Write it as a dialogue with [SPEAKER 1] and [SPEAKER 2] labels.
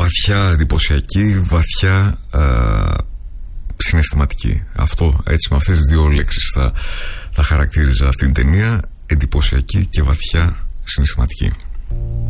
[SPEAKER 1] βαθιά εντυπωσιακή, βαθιά συναισθηματική. Αυτό, έτσι, με αυτές τις δύο λέξεις θα χαρακτήριζα αυτή την ταινία: εντυπωσιακή και βαθιά συναισθηματική.